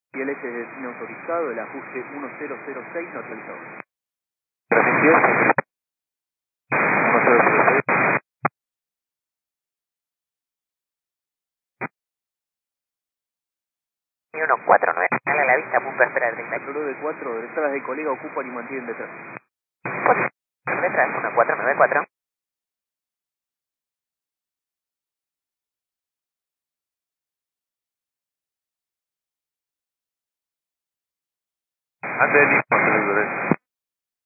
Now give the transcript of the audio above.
Y el eje de destino autorizado, el ajuste 1006 no autorizado. Transmisión 1006. 149, dale a la vista, punto de espera 30. Control de 4, detrás del colega ocupan y mantienen detrás. Detrás, 1494. Antes del mismo,